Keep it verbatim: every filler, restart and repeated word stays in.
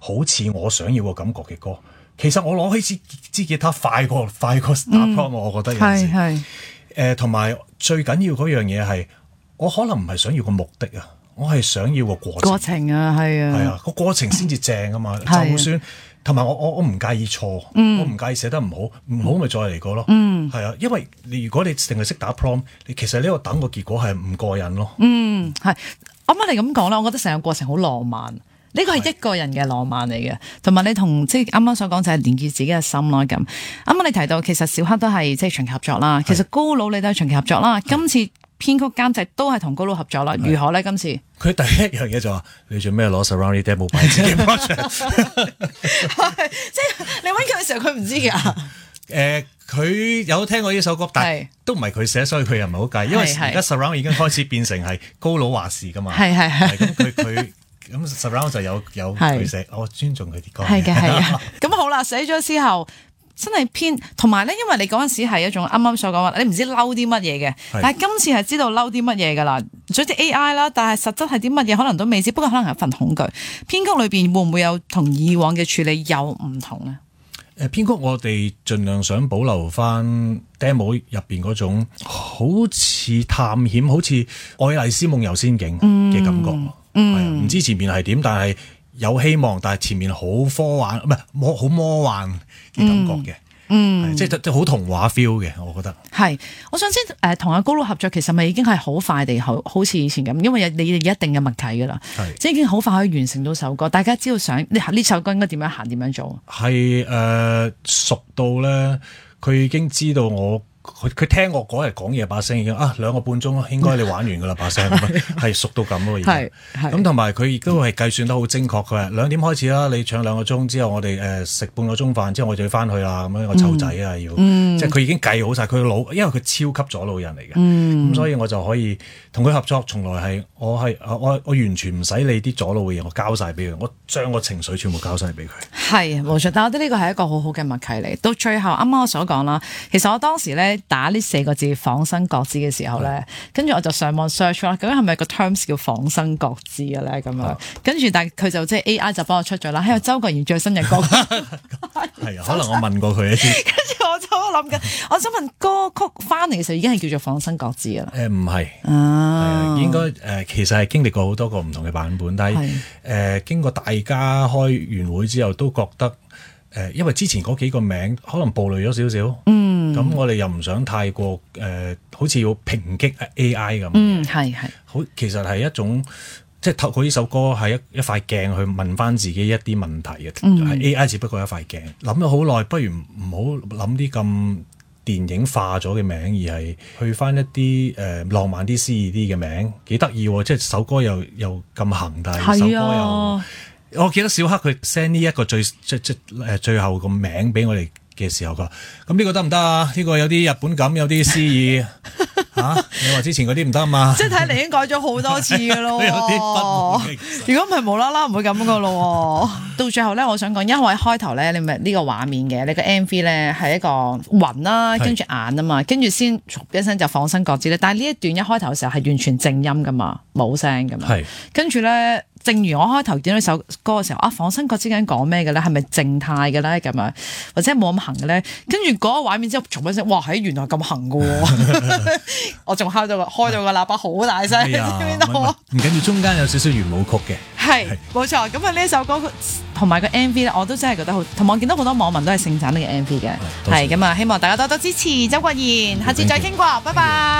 好似我想要個感覺嘅歌。其實我攞起支支吉他快過快過打 prompt，嗯、我覺得有陣時係誒，同埋最緊要嗰樣嘢係，我可能唔係想要個目的啊，我係想要個過程。過程啊，係啊，係啊，個過程先至正啊嘛。就算同埋我我我唔介意錯，嗯、我唔介意寫得唔好，唔好咪再嚟過咯。嗯，係啊，因為你如果你淨係識打 prompt，你其實呢個等個結果係唔過癮咯。嗯，係。啱啱你咁講啦，我覺得成個過程好浪漫。呢個係一個人嘅浪漫嚟嘅，同埋你同即係啱啱所講就係連結自己嘅心咯咁。啱啱你提到其實小黑都係即係長期合作啦，其實高佬你都係長期合作啦。今次編曲監製都係同高佬合作啦，如何咧？今次佢第一樣嘢就話：你做咩攞 surround 啲 demo 擺自己 project？ 即係你揾佢嘅時候，佢唔知㗎。 誒，佢有聽過呢首歌，但係都唔係佢寫，所以佢又唔係好介意。因為而家 surround 已經開始變成係高佬話事㗎嘛。係係係。咁佢佢。咁 surround 就有有佢寫，我尊重佢啲歌。 係嘅係啊。咁好啦，寫咗之後真係編，同埋咧，因為你嗰陣時係一種啱啱所講話，你唔知嬲啲乜嘢嘅，但係今次係知道嬲啲乜嘢㗎啦。所以啲 A I 啦，但係實質係啲乜嘢可能都未知，不過可能係一份恐懼。編曲裏邊會唔會有同以往嘅處理有唔同咧？ 誒編曲我哋盡量想保留翻 demo 入邊嗰種好似探險、好似愛麗絲夢遊仙境嘅感覺。嗯嗯，唔知前面係點，但係有希望，但係前面好科幻，唔係魔好魔幻嘅感覺嘅，嗯，即係即係好童話 feel 嘅，我覺得。係， 我想知誒，同阿高佬合作其實咪已經係好快地好好似以前咁，因為你哋一定嘅默契噶啦，即係已經好快可以完成到首歌，大家知道想呢呢首歌應該點樣行，點樣做。 係誒、呃、熟到咧，佢已經知道我。佢佢聽我嗰日講嘢把聲已經啊兩個半鐘咯，應該你玩完噶啦把聲，係熟到咁咯已經。咁同埋佢亦都係計算得好精確。佢話兩點開始啦，你唱兩個鐘之後，我哋誒食半個鐘飯之後，我就要翻去啦。咁樣我湊仔啊要，嗯、即係佢已經計好晒。佢個腦，因為佢超級左腦人嚟嘅，咁、嗯、所以我就可以同佢合作。從來係我係我我完全唔使理啲左腦嘅嘢，我交晒俾佢，我將個情緒全部交晒俾佢。 係冇錯，但我覺得呢個係一個好好嘅默契嚟。到最後啱啱我所講啦，其實我當時咧。打呢四個字仿生覺知嘅時候咧，跟住我就上網 search 啦，究竟係咪個 terms 叫仿生覺知嘅咧？咁樣跟住，但係佢就即係 A I 就幫我出咗啦，喺個周國賢最新嘅歌曲。 係啊，可能我問過佢一啲。 跟住我就諗緊，我想問歌曲翻嚟嘅時候已經係叫做仿生覺知嘅啦。 誒唔係啊，應該誒、呃、其實係經歷過好多個唔同嘅版本，但係誒、呃、經過大家開完會之後都覺得誒、呃，因為之前嗰幾個名可能暴露咗少少。嗯。咁我哋又唔想太過誒、呃，好似要抨擊 A I 咁。嗯，係係。好，其實係一種即係透過呢首歌係一一塊鏡去問翻自己一啲問題嘅。嗯、A I 只不過一塊鏡，諗咗好耐，不如唔好諗啲咁電影化咗嘅名，而係去翻一啲誒、呃、浪漫啲、詩意啲嘅名，幾得意喎！即係首歌又又咁行，但係首歌又，我記得小黑佢 send 呢一個最即即誒最後個名俾我哋嘅時候，佢話：咁呢個得唔得啊？呢、呢個有啲日本感，有啲詩意嚇、啊。你話之前嗰啲唔得啊嘛？ 即係睇嚟已經改咗好多次嘅咯。有啲不如果唔係無啦啦唔會咁嘅咯。到最後咧，我想講，因為開頭咧，你咪呢個畫面嘅，你個 M V 咧係一個雲啦，跟住眼啊嘛，跟住先一聲就仿生覺知咧。但係呢一段一開頭嘅時候係完全靜音噶嘛，冇聲噶嘛。係。跟住咧。正如我開頭見到呢首歌嘅時候，啊，仿生覺知緊講咩嘅咧？係咪靜態嘅咧？咁樣或者冇咁行嘅咧？跟住嗰個畫面之後，重一聲，哇！喺原來咁行嘅喎！我仲開到個開到個喇叭好大聲，知唔知道啊？ 唔緊要，中間有少少圓舞曲嘅， 係冇錯。咁啊，呢首歌同埋個 M V 咧，我都真係覺得好。同埋我見到好多網民都係盛讚呢個 M V 嘅，係咁啊！希望大家多多支持周國賢，下次再傾過，拜拜。